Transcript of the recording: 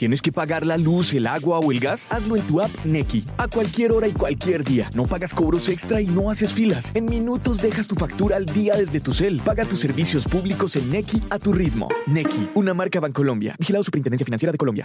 ¿Tienes que pagar la luz, el agua o el gas? Hazlo en tu app Nequi. A cualquier hora y cualquier día. No pagas cobros extra y no haces filas. En minutos dejas tu factura al día desde tu cel. Paga tus servicios públicos en Nequi a tu ritmo. Nequi, una marca Bancolombia. Vigilado Superintendencia Financiera de Colombia.